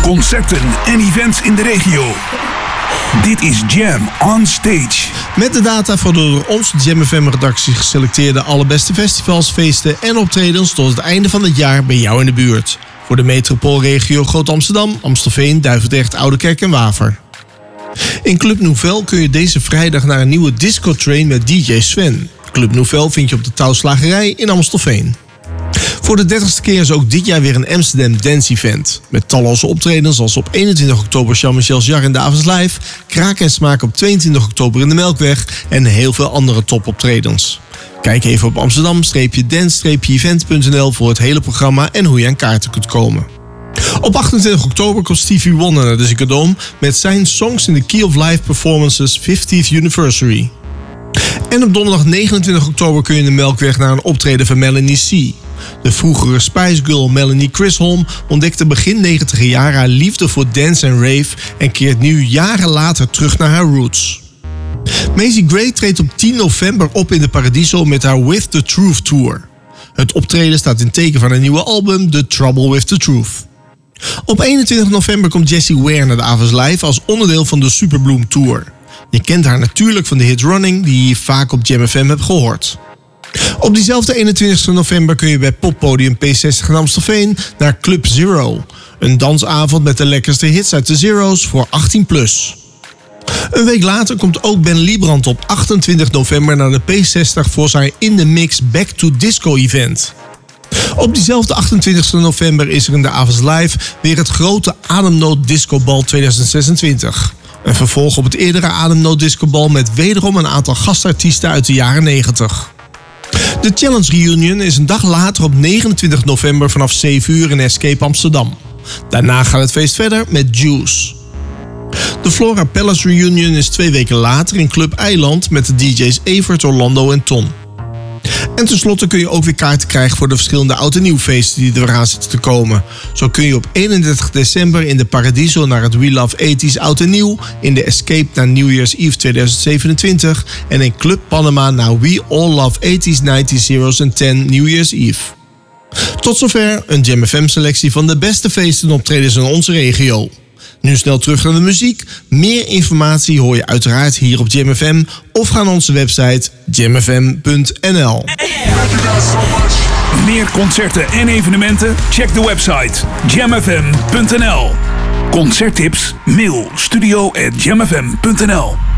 concerten en events in de regio. Dit is Jam on Stage. Met de data voor de door ons Jam FM-redactie geselecteerde allerbeste festivals, feesten en optredens tot het einde van het jaar bij jou in de buurt. Voor de metropoolregio Groot-Amsterdam, Amstelveen, Duivendrecht, Oudekerk en Waver. In Club Nouvelle kun je deze vrijdag naar een nieuwe disco-train met DJ Sven. Club Nouvelle vind je op de Touwslagerij in Amstelveen. Voor de 30ste keer is ook dit jaar weer een Amsterdam Dance Event. Met talloze optredens als op 21 oktober Jean-Michel Jarre in Davids Live, Kraak en Smaak op 22 oktober in de Melkweg en heel veel andere topoptredens. Kijk even op amsterdam-dance-event.nl voor het hele programma en hoe je aan kaarten kunt komen. Op 28 oktober komt Stevie Wonder naar de Ziggo Dome met zijn Songs in the Key of Life Performances 50th Anniversary. En op donderdag 29 oktober kun je in de Melkweg naar een optreden van Melanie C. De vroegere Spice Girl Melanie Chisholm ontdekte begin 90 jaar haar liefde voor dance en rave en keert nu jaren later terug naar haar roots. Macy Gray treedt op 10 november op in de Paradiso met haar With the Truth Tour. Het optreden staat in teken van een nieuwe album, The Trouble with the Truth. Op 21 november komt Jessie Ware naar de Avonds Live als onderdeel van de Superbloom Tour. Je kent haar natuurlijk van de hit Running, die je vaak op Jam FM hebt gehoord. Op diezelfde 21 november kun je bij Poppodium P60 in Amstelveen naar Club Zero. Een dansavond met de lekkerste hits uit de Zero's voor 18+. Een week later komt ook Ben Liebrand op 28 november naar de P60 voor zijn In The Mix Back to Disco event. Op diezelfde 28 november is er in de Avonds Live weer het grote Ademnood Discobal 2026. Een vervolg op het eerdere Ademnood Discobal met wederom een aantal gastartiesten uit de jaren 90. De Challenge Reunion is een dag later op 29 november vanaf 7 uur in Escape Amsterdam. Daarna gaat het feest verder met Juice. De Flora Palace Reunion is 2 weken later in Club Eiland met de DJ's Evert, Orlando en Ton. En tenslotte kun je ook weer kaarten krijgen voor de verschillende oud- en nieuwfeesten die er aan zitten te komen. Zo kun je op 31 december in de Paradiso naar het We Love 80s Oud en Nieuw, in de Escape naar New Year's Eve 2027 en in Club Panama naar We All Love 80s, 90s, Zeros en 10 New Year's Eve. Tot zover een Jam FM selectie van de beste feesten en optredens in onze regio. Nu snel terug naar de muziek. Meer informatie hoor je uiteraard hier op Jam FM of ga naar onze website jamfm.nl. Meer concerten en evenementen? Check de website jamfm.nl. Concerttips? Mail studio@jamfm.nl.